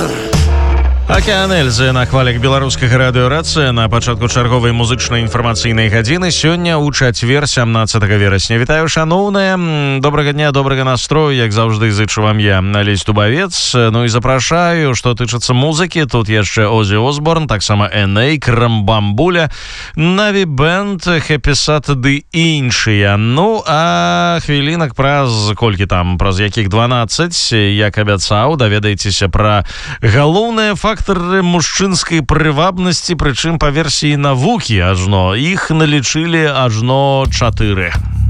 Акіян Эльзы на хвалях беларускага радыёрацыі на пачатку чарговай музычнай інфармацыйнай гадзіны сёння ў чацвер 17 верасня. Вітаю, шаноўныя, добрага дня, добрага настрою, як заўжды зычу вам я, Алесь Дубавец. Ну і запрашаю, што тычыцца музыкі, тут яшчэ Озі Осборн, таксама Эней, Крамбамбуля, Наві Бэнд, Хэпісат ды іншыя. Ну, а хвілінак праз колькі там, праз якіх 12, як абяцаў, даведаецеся пра галоўныя фактары мужчынскай прывабнасці, прычым па версіі навукі ажно. Іх налічылі ажно 4.